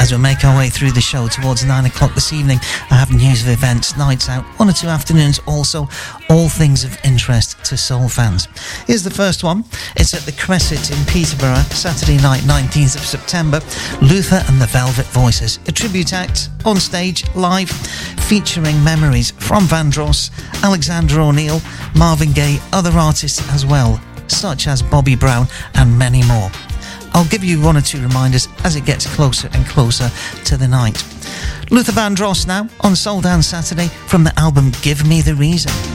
As we make our way through the show towards 9 o'clock this evening, I have news of events, nights out, 1 or 2 afternoons, also all things of interest to soul fans. Here's the first one. It's at the Crescent in Peterborough, Saturday night, 19th of September. Luther and the Velvet Voices, a tribute act on stage, live, featuring memories from Vandross, Alexander O'Neill, Marvin Gaye, other artists as well, such as Bobby Brown and many more. I'll give you 1 or 2 reminders as it gets closer and closer to the night. Luther Vandross now on Soul Dance Saturday from the album Give Me the Reason.